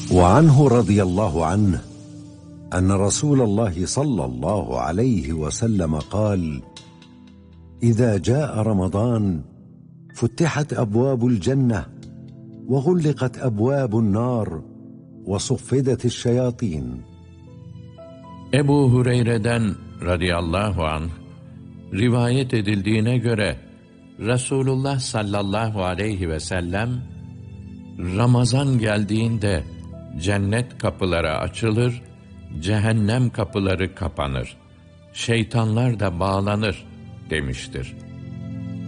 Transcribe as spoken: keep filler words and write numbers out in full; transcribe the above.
وعنه رضي الله عنه أن رسول الله صلى الله عليه وسلم قال: إذا جاء رمضان فتحت أبواب الجنة وغلقت أبواب النار وصفدت الشياطين. Ebu Hureyre'den radıyallahu anh rivayet edildiğine göre Resulullah sallallahu aleyhi ve sellem Ramazan geldiğinde cennet kapıları açılır, cehennem kapıları kapanır, şeytanlar da bağlanır demiştir.